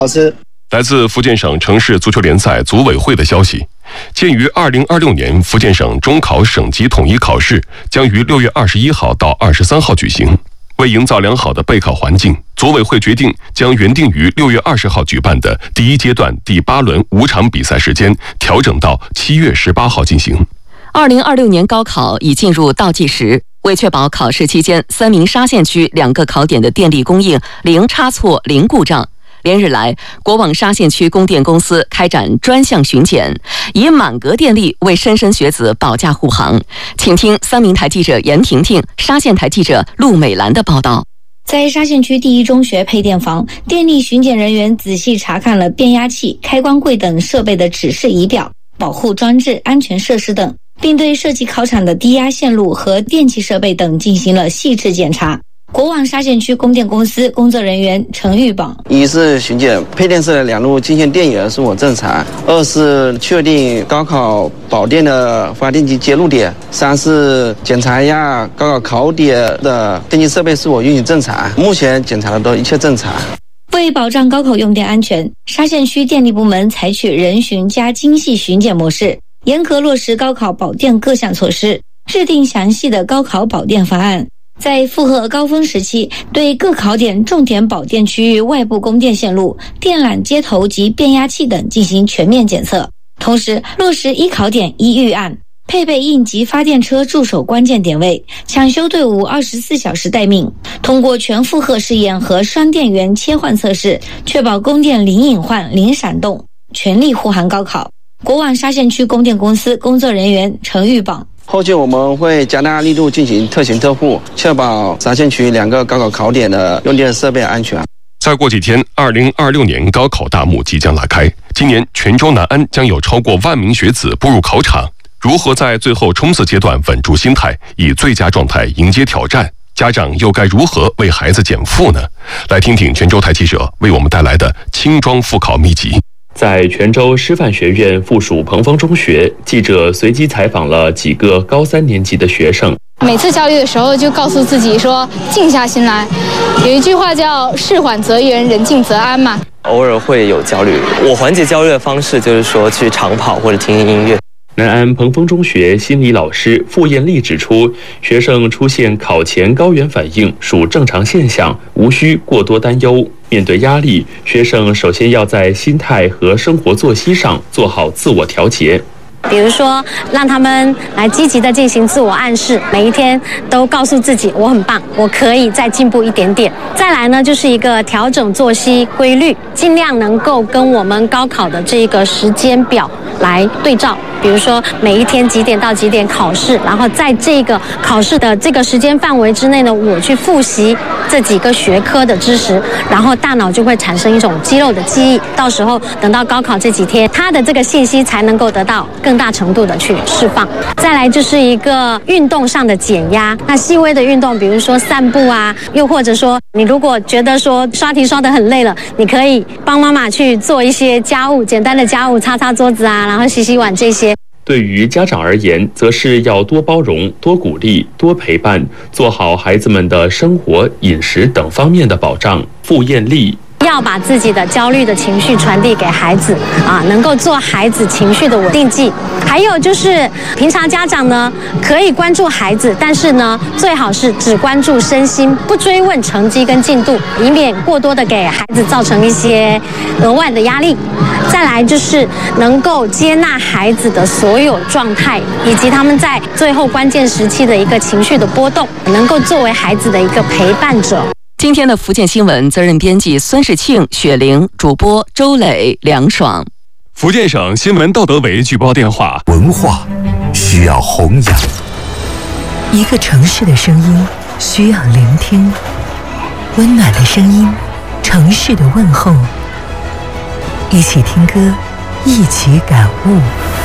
好吃。 来自福建省城市足球联赛组委会的消息，鉴于2026年福建省中考省级统一考试将于6月21号到23号举行，为营造良好的备考环境，组委会决定将原定于6月20号举办的第一阶段第8轮5场比赛时间调整到7月18号进行。 2026年高考已进入倒计时，为确保考试期间3名沙县区2个考点的电力供应零差错、零故障，连日来，国网沙县区供电公司开展专项巡检，以满格电力为莘莘学子保驾护航。请听三明台记者严婷婷、沙县台记者陆美兰的报道。 在沙县区第一中学配电房，电力巡检人员仔细查看了变压器、开关柜等设备的指示仪表、保护装置、安全设施等，并对涉及考场的低压线路和电气设备等进行了细致检查。国网沙县区供电公司工作人员陈玉榜： 一是巡检配电室的2路进线电源是否正常；2是确定高考保电的发电机接入点；3是检查一下高考考点的电气设备是否运行正常。目前检查的都一切正常。 为保障高考用电安全，沙县区电力部门采取人巡加精细巡检模式，严格落实高考保电各项措施，制定详细的高考保电方案。在负荷高峰时期，对各考点重点保电区域外部供电线路、电缆接头及变压器等进行全面检测，同时落实一考点一预案，配备应急发电车驻守关键点位，抢修队伍24小时待命。通过全负荷试验和双电源切换测试，确保供电零隐患、零闪动，全力护航高考。国网沙县区供电公司工作人员陈玉榜： 后续我们会加大力度进行特勤特护，确保沙县区2个高考考点的用电设备安全。 再过几天，2026年高考大幕即将拉开。今年泉州南安将有超过1万名学子步入考场，如何在最后冲刺阶段稳住心态，以最佳状态迎接挑战？家长又该如何为孩子减负呢？来听听泉州台记者为我们带来的轻装复考秘籍。 在泉州师范学院附属鹏峰中学，记者随机采访了几个高3年级的学生。 每次焦虑的时候，就告诉自己说静下心来。有一句话叫事缓则圆，人静则安嘛。 偶尔会有焦虑，我缓解焦虑的方式就是说去长跑或者听音乐。 南安鹏峰中学心理老师傅艳丽指出，学生出现考前高原反应属正常现象，无需过多担忧。面对压力，学生首先要在心态和生活作息上做好自我调节。 比如说，让他们来积极的进行自我暗示，每一天都告诉自己我很棒，我可以再进步一点点。再来呢，就是一个调整作息规律，尽量能够跟我们高考的这个时间表来对照。比如说每一天几点到几点考试，然后在这个考试的这个时间范围之内呢，我去复习这几个学科的知识，然后大脑就会产生一种肌肉的记忆，到时候等到高考这几天，它的这个信息才能够得到更大程度的去释放。再来就是一个运动上的减压，那细微的运动，比如说散步啊，又或者说你如果觉得说刷题刷得很累了，你可以帮妈妈去做一些家务，简单的家务，擦擦桌子啊，然后洗洗碗这些。 对于家长而言，则是要多包容、多鼓励、多陪伴，做好孩子们的生活、饮食等方面的保障。傅艳丽要把自己的焦虑的情绪传递给孩子啊，能够做孩子情绪的稳定剂。还有就是平常家长呢可以关注孩子，但是呢最好是只关注身心，不追问成绩跟进度，以免过多的给孩子造成一些额外的压力。再来就是能够接纳孩子的所有状态，以及他们在最后关键时期的一个情绪的波动，能够作为孩子的一个陪伴者。 今天的福建新闻，责任编辑孙世庆、雪玲，主播周磊、梁爽。 福建省新闻道德委举报电话： 文化需要弘扬， 一个城市的声音需要聆听，温暖的声音，城市的问候，一起听歌，一起感悟。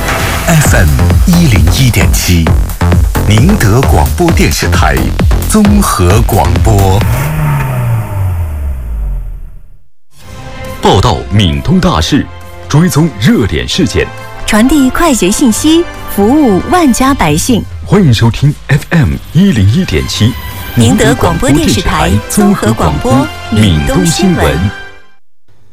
FM 101.7，宁德广播电视台综合广播。 报道闽东大事，追踪热点事件， 传递快捷信息，服务万家百姓。 欢迎收听 FM 101.7， 宁德广播电视台综合广播闽东新闻。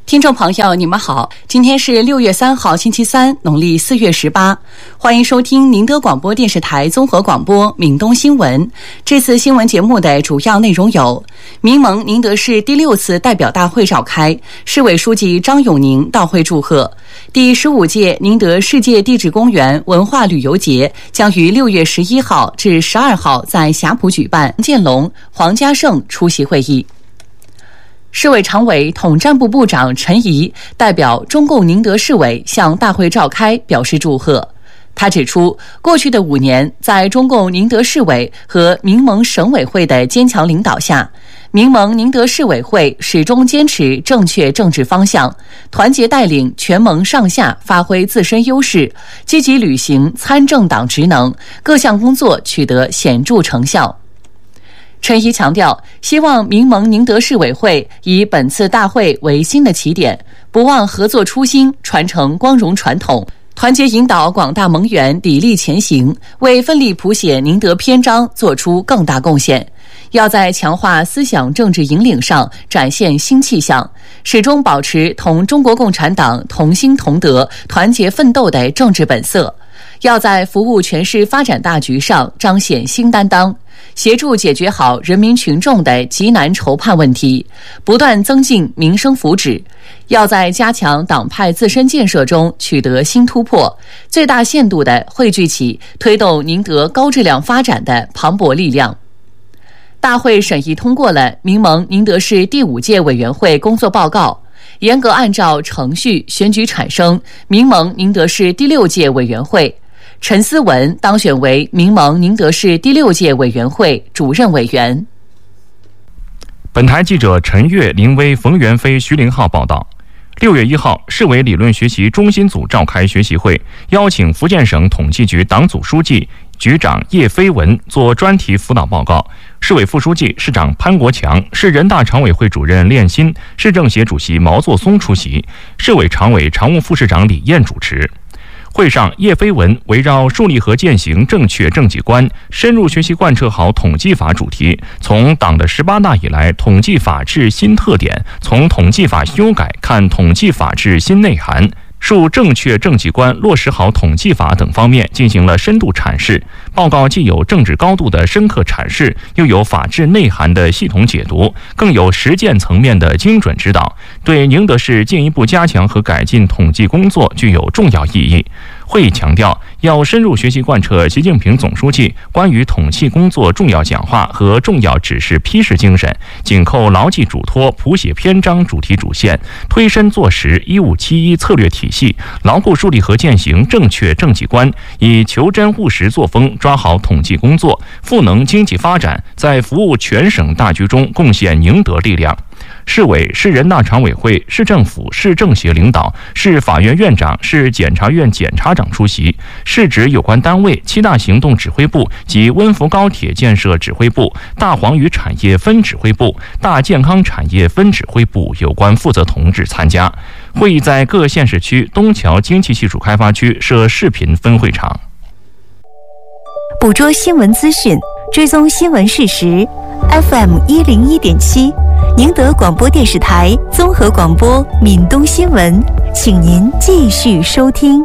听众朋友，你们好，今天是6月3号，星期三，农历4月18，欢迎收听宁德广播电视台综合广播闽东新闻。这次新闻节目的主要内容有：民盟宁德市第6次代表大会召开，市委书记张永宁到会祝贺；第15届宁德世界地质公园文化旅游节将于6月11号至12号在霞浦举办，建龙、黄家胜出席会议。市委常委、统战部部长陈仪代表中共宁德市委向大会召开表示祝贺。他指出，过去的5年，在中共宁德市委和民盟省委会的坚强领导下，民盟宁德市委会始终坚持正确政治方向，团结带领全盟上下发挥自身优势，积极履行参政党职能，各项工作取得显著成效。陈仪强调，希望民盟宁德市委会以本次大会为新的起点，不忘合作初心，传承光荣传统，团结引导广大盟员砥砺前行，为奋力谱写宁德篇章做出更大贡献。要在强化思想政治引领上展现新气象，始终保持同中国共产党同心同德、团结奋斗的政治本色。要在服务全市发展大局上彰显新担当，协助解决好人民群众的急难愁盼问题，不断增进民生福祉。要在加强党派自身建设中取得新突破，最大限度地汇聚起推动宁德高质量发展的磅礴力量。大会审议通过了民盟宁德市第5届委员会工作报告，严格按照程序选举产生民盟宁德市第6届委员会。陈思文当选为民盟宁德市第6届委员会主任委员。 本台记者陈月、林威、冯元飞、徐凌浩报道。6月1号，市委理论学习中心组召开学习会，邀请福建省统计局党组书记、局长叶飞文做专题辅导报告。市委副书记、市长潘国强、市人大常委会主任练新、市政协主席毛作松出席，市委常委、常务副市长李燕主持。会上，叶飞文围绕树立和践行正确政绩观，深入学习贯彻好统计法主题，从党的18大以来统计法治新特点，从统计法修改看统计法治新内涵，述正确政绩观落实好统计法等方面进行了深度阐释。报告既有政治高度的深刻阐释，又有法治内涵的系统解读，更有实践层面的精准指导，对宁德市进一步加强和改进统计工作具有重要意义。会议强调，要深入学习贯彻习近平总书记关于统计工作重要讲话和重要指示批示精神，紧扣牢记嘱托、谱写篇章主题主线，推深做实1571策略体系，牢固树立和践行正确政绩观，以求真务实作风抓好统计工作，赋能经济发展，在服务全省大局中贡献宁德力量。市委、市人大常委会、市政府、市政协领导、市法院院长、市检察院检察长出席，市指有关单位7大行动指挥部及温涪高铁建设指挥部、大黄鱼产业分指挥部、大健康产业分指挥部有关负责同志参加。会议在各县市区东桥经济技术开发区设视频分会场。 捕捉新闻资讯，追踪新闻事实。FM 101.7，宁德广播电视台综合广播闽东新闻，请您继续收听。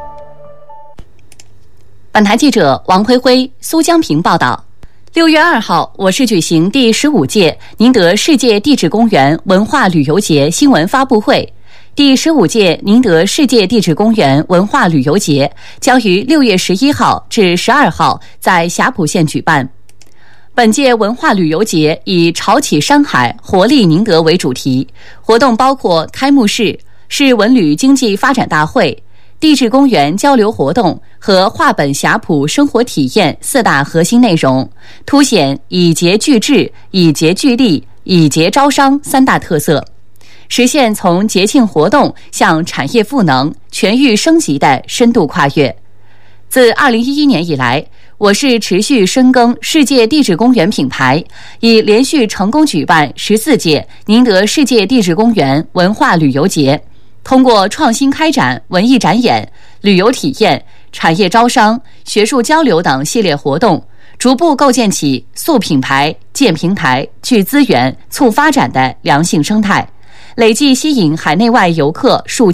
本台记者王辉辉、苏江平报道。6月2号，我市举行第15届宁德世界地质公园文化旅游节新闻发布会。第15届宁德世界地质公园文化旅游节将于6月11号至12号在霞浦县举办。本届文化旅游节以潮起山海，活力宁德为主题，活动包括开幕式、市文旅经济发展大会、地质公园交流活动和画本霞浦生活体验4大核心内容，凸显以节聚智、以节聚力、以节招商3大特色，实现从节庆活动向产业赋能、全域升级的深度跨越。自2011年以来，我市持续深耕世界地质公园品牌，已连续成功举办14届宁德世界地质公园文化旅游节，通过创新开展文艺展演、旅游体验、产业招商、学术交流等系列活动，逐步构建起塑品牌、建平台、聚资源、促发展的良性生态， 累计吸引海内外游客数